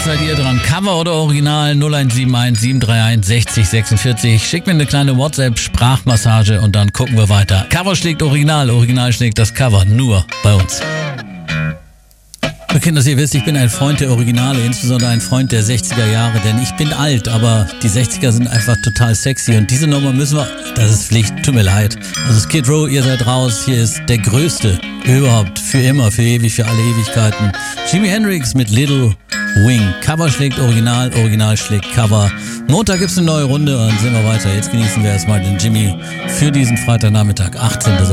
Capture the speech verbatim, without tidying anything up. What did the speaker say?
Jetzt seid ihr dran. Cover oder Original null eins sieben eins sieben drei eins sechzig sechsundvierzig. Schickt mir eine kleine WhatsApp-Sprachmassage und dann gucken wir weiter. Cover schlägt Original, Original schlägt das Cover. Nur bei uns. Kinder, ihr wisst, ich bin ein Freund der Originale, insbesondere ein Freund der sechziger Jahre, denn ich bin alt, aber die sechziger sind einfach total sexy und diese Nummer müssen wir, das ist Pflicht, tut mir leid. Also Skid Row, ihr seid raus, hier ist der größte überhaupt, für immer, für ewig, für alle Ewigkeiten. Jimi Hendrix mit Little Wing. Cover schlägt Original, Original schlägt Cover. Montag gibt's eine neue Runde und dann sind wir weiter. Jetzt genießen wir erstmal den Jimmy für diesen Freitagnachmittag, achtzehnten